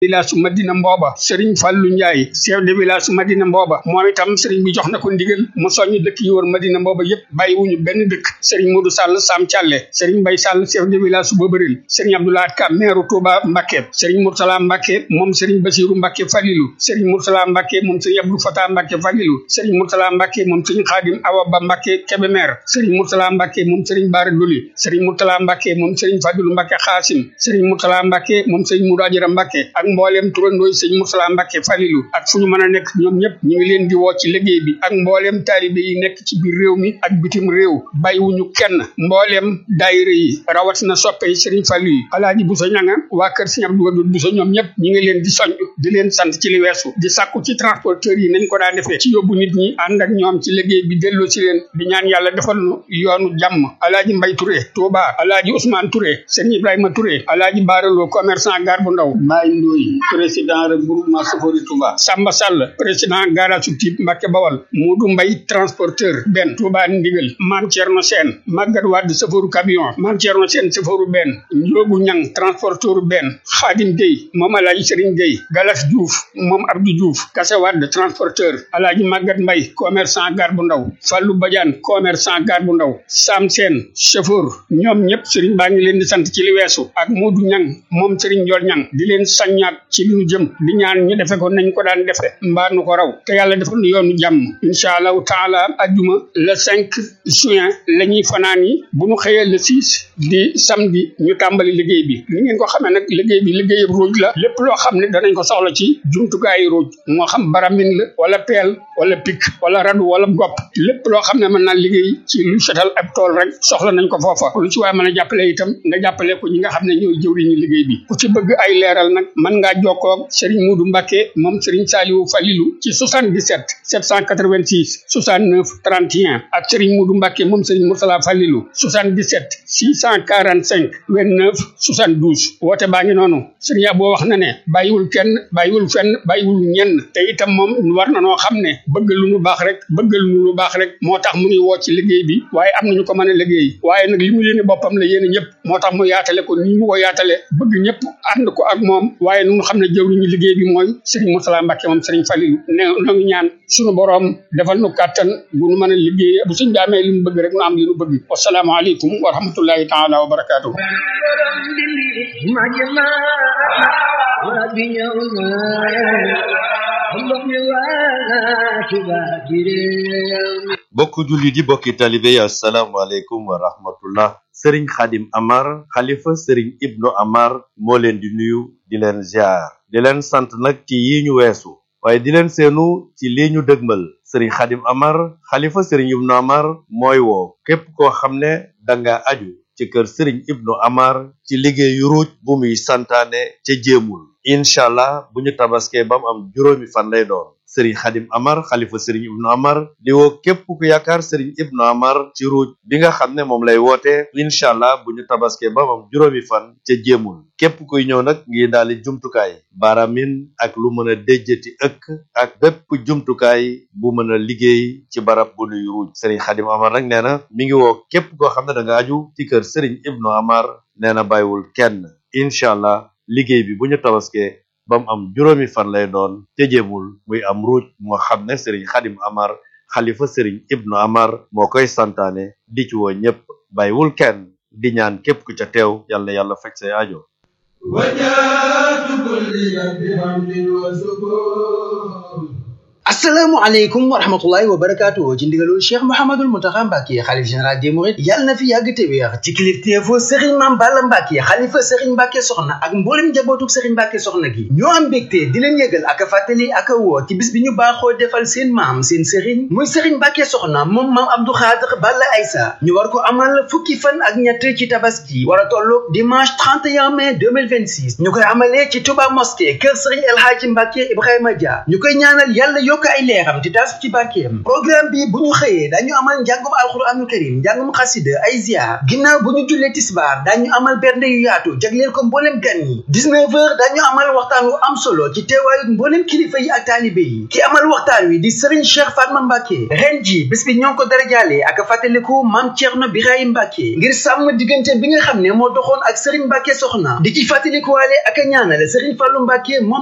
village Madina Mbooba Serigne Fallou Ndiaye chef de village Madina Mbooba moom itam Serigne bi jox na ko ndigal mu soññ dëkk yi wër Madina Mbooba yépp bàyyiwuñu benn dëkk Serigne Modou Sall Sam Thialé Serigne Mbaye Sall chef de village Bobaril Serigne Abdoulaye Ka maire Touba Mbacké Serigne Mourtala Mbacké moom Serigne Bassirou Mbacké Falilou Serigne Mourtala Mbacké moom Serigne Abdou Fatah Mbacké Falilou Serigne Mourtala Mbacké moom Serigne Khadim Awa Ba Mbacké Kébémer Serigne Mourtala Mbacké moom Serigne Bara Doli Serigne Mourtala Mbacké moom Serigne Fadilou Mbacké Khassim Serigne Mourtala Mbacké moom Serigne Moudou Adjara Mbacké ak mboolem turandooy Serigne Mourtala Mbacké Falilou ak fu ñu mën a nekk ñoom ñëpp ñu ngi leen di woo ci liggéey bi ak mboolem taalibe yi nekk ci biir réew mi ak bitim réew bàyyiwuñu kenn mboolem daayira yi rawatina soppe yi Serigne Fallou yi Alaaji Bousso ñanga waa kër Serigne Abdou Wadoud Bousso ñoom ñëpp ñu ngi leen di soññ di leen sant ci li weesu di sàkku ci transporteurs yi nañ ko daa defee ci yóbbu nit ñi ànd ak ñoom ci liggéey bi delloo ci leen di ñaan yàlla defal nu yoonu jàmm Alaaji Mbay Touré Touba Alaaji Ousmane Touré Serigne Ibrahima Touré Alaaji Baralo commerçant gare bu ndaw Mbaye Ndoye président regroupement Sofori Touba Samba Sall président garage Typ Mbacké Bawal Modou Mbay transporteur benn Touba Ndigal Mame Thierno Sène Maguette Wade chauffeur camion Mame Thierno Sène chauffeur benn Ndiogu Ñang transporteur benn Khadim Gueye moom Alaaji Serigne Gueye Galas Diouf moom Abdou Diouf Kassé Wade transporteur Alaaji Maguette Mbay commerçant gare bu ndaw Fallou Badiane commerçant gare bu ndaw Sam Sène chauffeur ñoom ñëpp Serigne baa ngi leen di sant ci li weesu ak Modou Ñang moom Serigne Ndiol Ñang di leen saññaat ci li ñu jëm di ñaan ñu defe ko nañ ko daan defe mbaa nu ko raw te yàlla defal nu yoonu jàmm incha allahu taala ajjuma le 5 juin la ñuy fanaan yi bu ñu xëyee le 6 di samedi ñu tàmbali liggéey bi ni ngeen ko xamee nag liggéey bi liggéey ruuj la lépp loo xam ne danañ ko soxla ci jumtukaayu ruuj moo xam baramin la wala peel wala pik wala radu wala gopp lépp loo xam ne mën naa liggéey ci lu setal ab tool rek soxla nañ ko foofa lu ci waaye mën a jàppale itam nga jàppale ko ñi nga xam ne ñooy jëwriñu liggéey bi ku ci bëgg ay leeral nag mën ngaa jokkoo ak Serigne Modou Mbacké moom Serigne Saliou Falilou ci 77 786 69 31 ak Serigne Modou Mbacké moom Serigne Mourtala Falilou 77 645 29 72 woote baa ngi noonu Serigne Abo wax na ne bàyyiwul kenn bàyyiwul fenn bàyyiwul ñenn te itam moom war na noo xam ne bëgg lu baax rek moo tax mu ngi woo ci liggéey bi waaye am nañu ko mën a liggéey waaye nag li mu yéene boppam la yéene ñëpp moo tax mu yaatale ko nii mu ko yaatale bëgg ñëpp ànd ko ak moom waaye nu xam ne jëwriñu liggéey bi mooy Serigne Mourtala Mbacké moom Serigne Falilou ne no ngi ñaan suñu borom defal nu kàttan bu nu mën a liggéey bu suñ daamee li mu bëgg rek nu am li nu bëgg wassalaamu aleykum wa rahmatullahi taala wa barakatuh bokk julli di bokki talibe yi assalaamu aleykum wa rahmatullah Serigne Khadim Amar xalifa Serigne Ibnu Amar moo leen di nuyu di leen ziar di leen sant nag ci yi ñu weesu waaye di leen seenu ci lii ñu dëgmal Serigne Khadim Amar xalifa Serigne Ibnu Amar mooy woo képp koo xam ne danga aju ci kër Serigne Ibnu Amar ci liggéeyu ruuj bu muy santaane ca jéemul incha allah bu ñu tabaskee ba mu am juróomi fan lay doon Serigne Khadim Amar xalifa Serigne Ibnu Amar di woo képp ku yaakaar Serigne Ibnu Amar ci ruuj bi nga xam ne moom lay woote incha allah bu ñu tabaskee ba mu am juróomi fan ca jéemul képp kuy ñëw nag ngi daali jumtukaay baramin ak lu mën a déjjati ëkk ak bépp jumtukaay bu mën a liggéey ci barab bu nuy ruuj Serigne Khadim Amar nag nee na mi ngi woo képp koo xam ne da nga aju ci kër Serigne Ibnu Amar nee na bàyyiwul kenn incha allah liggéey bi bu ñu tabaskee ba mu am juróomi fan lay doon te jéemul muy am ruuj moo xam ne Serigne Khadim Amar xalifa Serigne Ibnu Amar moo koy santaane di ci woo ñépp bàyyiwul kenn di ñaan képp ku ca teew yàlla yàlla faj say aajo asalaamaaleykum wa rahmatullahi wa barakaatu ci ndigalul Cheikh Mouhamadul Mountakha Mbacké xalif général des mourides yàlla na fi yàgg te wéex ci kilifteefu Serigne Mame Balla Mbacké xalifa Serigne Mbacké soxna ak mboolem njabootu Serigne Mbacké soxna gi ñoo am mbégte di leen yëgal ak a fàttali ak a woo ci bis bi ñu baaxoo defal seen maam seen Serigne muy Serigne Mbacké soxna moom maam Abdou Khadre Balla Aïssa ñu war ko amal fukki fan ak ñett ci tabaski war a tolloog dimanche 31 mai 2026 ñu koy amalee ci Touba mosquée kër Serigne El Hadji Mbacké Ibrahima Dia ñu koy ñaanal yàlla yokk ay leeram di taas ci barkeem. programme bi bu ñu xëyee dañu amal njàngum alxuraanul karim njàngum xasida ay ziar ginnaaw bu ñu jullee tisbaar dañu amal bernde yu yaatu jagleel ko mboolem gan ñi 19h dañu amal waxtaan wu am solo ci teewaayu mboolem kilifa yi ak taalibe yi ki amal waxtaan wi di Serigne Cheikh Fatma Mbacke ren ji bés bi ñoo ko darajaale ak fàttaliku Maam Thierno Birahim Mbacke ngir sàmm diggante bi nga xam ne moo doxoon ak Serigne Mbacke soxna di ci fàttalikuwaale ak ñaanal Serigne Fallou Mbacke